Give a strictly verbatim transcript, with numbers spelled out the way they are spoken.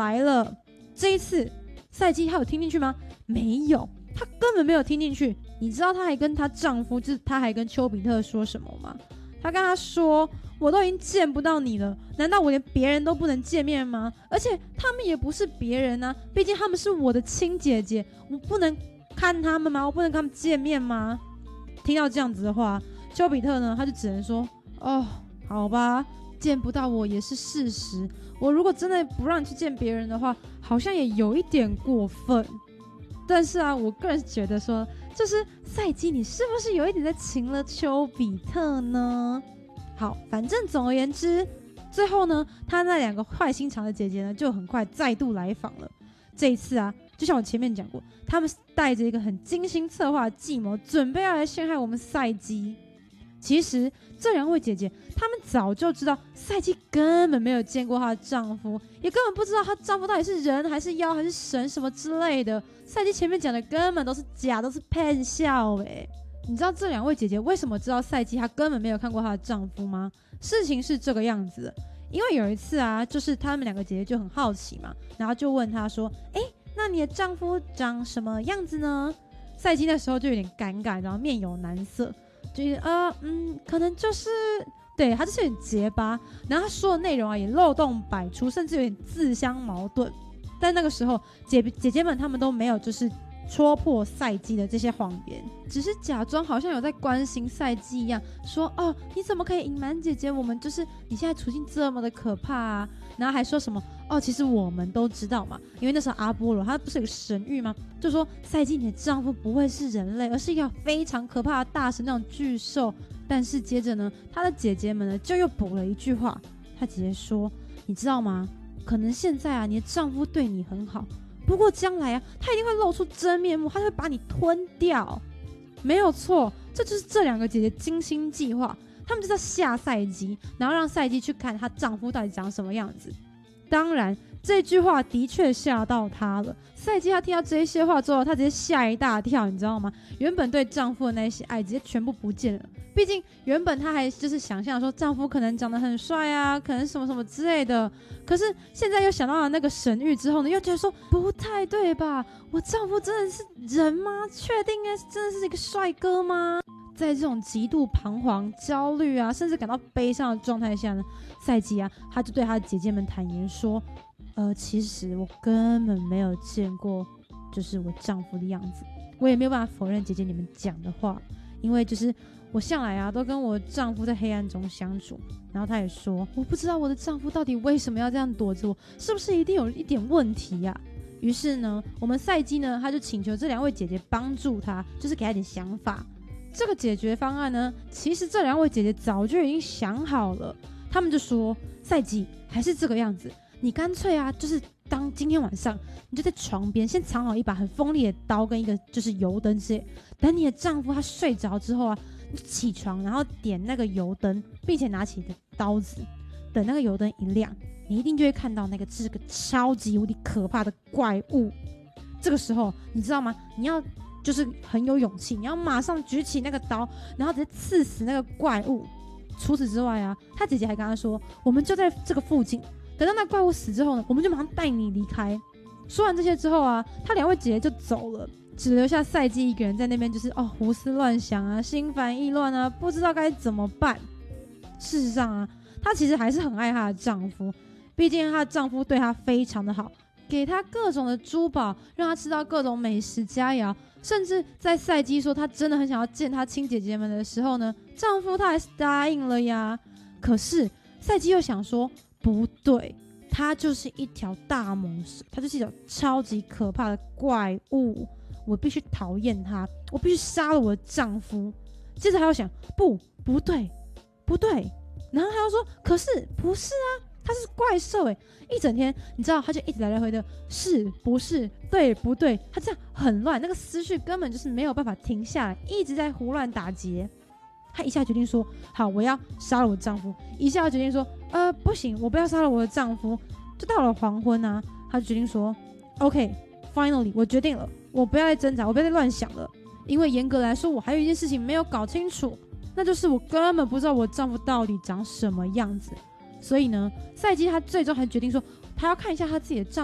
来了。这一次赛姬她有听进去吗？没有，她根本没有听进去。你知道她还跟她丈夫，就是她还跟丘比特说什么吗？她跟他说，我都已经见不到你了，难道我连别人都不能见面吗？而且他们也不是别人啊，毕竟他们是我的亲姐姐，我不能看他们吗？我不能跟他们见面吗？听到这样子的话，丘比特呢，他就只能说，哦，好吧，见不到我也是事实，我如果真的不让你去见别人的话，好像也有一点过分。但是啊，我个人觉得说，就是赛姬，你是不是有一点在情了丘比特呢？好，反正总而言之，最后呢，他那两个坏心肠的姐姐呢，就很快再度来访了。这一次啊，就像我前面讲过，他们带着一个很精心策划的计谋，准备要来陷害我们赛姬。其实这两位姐姐，她们早就知道赛姬根本没有见过她的丈夫，也根本不知道她丈夫到底是人还是妖还是神什么之类的。赛姬前面讲的根本都是假，都是骗笑欸。你知道这两位姐姐为什么知道赛姬她根本没有看过她的丈夫吗？事情是这个样子的，因为有一次啊，就是她们两个姐姐就很好奇嘛，然后就问她说：“哎，那你的丈夫长什么样子呢？”赛姬那时候就有点尴尬，然后面有难色。就是呃嗯，可能就是对他就是有点结巴，然后他说的内容啊也漏洞百出，甚至有点自相矛盾。但那个时候姐姐姐们他们都没有就是戳破赛姬的这些谎言，只是假装好像有在关心赛姬一样，说哦你怎么可以隐瞒姐姐？我们就是你现在处境这么的可怕啊，然后还说什么哦其实我们都知道嘛，因为那时候阿波罗他不是有个神谕吗？就说赛姬你的丈夫不会是人类，而是一个非常可怕的大神那种巨兽。但是接着呢，他的姐姐们呢就又补了一句话，他姐姐说你知道吗？可能现在啊你的丈夫对你很好，不过将来啊他一定会露出真面目，他会把你吞掉。没有错，这就是这两个姐姐精心计划，他们就是要吓赛姬，然后让赛姬去看她丈夫到底长什么样子。当然这句话的确吓到她了，赛姬她听到这些话之后，她直接吓一大跳，你知道吗？原本对丈夫的那些爱直接全部不见了。毕竟原本她还就是想象说丈夫可能长得很帅啊，可能什么什么之类的，可是现在又想到了那个神谕之后呢，又觉得说不太对吧？我丈夫真的是人吗？确定应该真的是一个帅哥吗？在这种极度彷徨、焦虑啊，甚至感到悲伤的状态下呢，赛姬啊，她就对她的姐姐们坦言说，呃，其实我根本没有见过，就是我丈夫的样子，我也没有办法否认姐姐你们讲的话，因为就是我向来啊都跟我丈夫在黑暗中相处。然后她也说，我不知道我的丈夫到底为什么要这样躲着我，是不是一定有一点问题呀、啊？于是呢，我们赛姬呢，她就请求这两位姐姐帮助她，就是给她一点想法。这个解决方案呢，其实这两位姐姐早就已经想好了。他们就说，赛姬还是这个样子，你干脆啊，就是当今天晚上你就在床边先藏好一把很锋利的刀跟一个就是油灯之类，等你的丈夫他睡着之后啊，你起床然后点那个油灯，并且拿起你的刀子，等那个油灯一亮，你一定就会看到那个是个超级无敌可怕的怪物。这个时候你知道吗？你要就是很有勇气，你要马上举起那个刀，然后直接刺死那个怪物。除此之外啊，他姐姐还跟他说，我们就在这个附近，等到那怪物死之后呢，我们就马上带你离开。说完这些之后啊，他两位姐姐就走了，只留下赛姬一个人在那边，就是哦胡思乱想啊，心烦意乱啊，不知道该怎么办。事实上啊，她其实还是很爱她的丈夫，毕竟她的丈夫对她非常的好，给她各种的珠宝，让她吃到各种美食佳肴，甚至在赛姬说她真的很想要见她亲姐姐们的时候呢，丈夫他还是答应了呀。可是赛姬又想说，不对，她就是一条大蟒蛇，她就是一条超级可怕的怪物，我必须讨厌她，我必须杀了我的丈夫。接着还要想，不不对不对，然后他又说，可是不是啊，他是怪兽哎！一整天，你知道，他就一直来来回的，是不是？对不对？他这样很乱，那个思绪根本就是没有办法停下来，一直在胡乱打结。他一下决定说，好，我要杀了我的丈夫；一下决定说，呃，不行，我不要杀了我的丈夫。就到了黄昏啊，他就决定说 ，OK，finally， 我决定了，我不要再挣扎，我不要再乱想了，因为严格来说，我还有一件事情没有搞清楚，那就是我根本不知道我丈夫到底长什么样子。所以呢，赛姬她最终还决定说，她要看一下她自己的丈